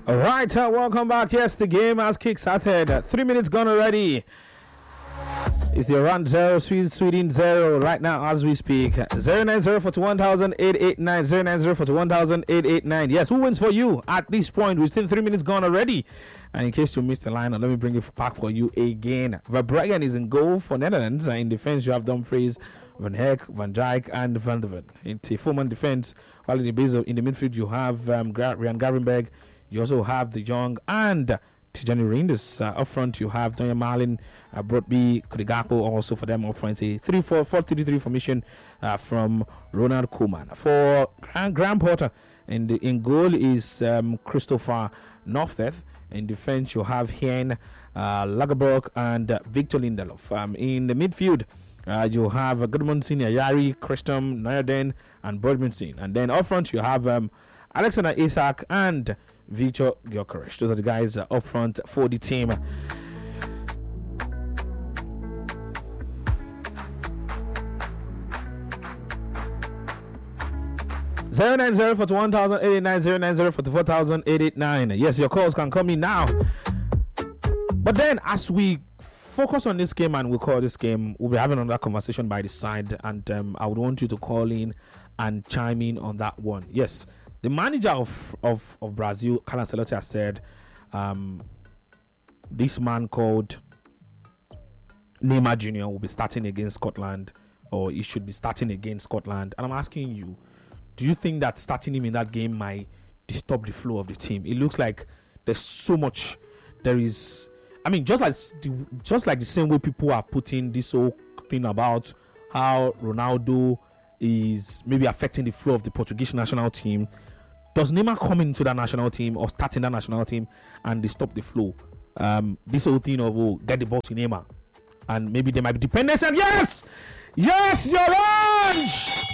All right, welcome back. Yes, the game has kick-started. 3 minutes gone already. It's the Iran 0, Sweden 0 right now as we speak. 090 41889, 090 41889. Yes, who wins for you at this point? We've seen 3 minutes gone already. And in case you missed the line, let me bring it back for you again. Verbruggen is in goal for Netherlands. In defense, you have Dumfries, Van Heck, Van Dijk, and Van der Ven. It's a four-man defense. While in the midfield, you have Ryan Gravenberg. You also have De Jong and Tijani Reinders. Up front, you have Donya Marlin, Brotby, Kudigapo also for them up front. A 4-3-3 formation from Ronald Koeman. For Graham Potter, in goal is Christopher Northeth. In defense, you have Hein, Lagerberg, and Victor Lindelof. In the midfield, you have Gudmundsson, Yari, Christom, Noyerden, and Bodminson. And then up front, you have Alexander Isak and Victor Gyökeres. Those are the guys up front for the team. Zero 090 for 1,889, 090 for 4,889. Yes, your calls can come in now. But then, as we focus on this game and we call this game, we'll be having another conversation by the side, and I would want you to call in and chime in on that one. Yes, the manager of Brazil, Carlo Ancelotti, has said this man called Neymar Jr. will be starting against Scotland, or he should be starting against Scotland. And I'm asking you, do you think that starting him in that game might disturb the flow of the team? It looks like there's so much. There is, I mean, just like the same way people are putting this whole thing about how Ronaldo is maybe affecting the flow of the Portuguese national team. Does Neymar come into that national team or start in that national team and disturb the flow? This whole thing of get the ball to Neymar, and maybe there might be dependence. And yes, you're orange.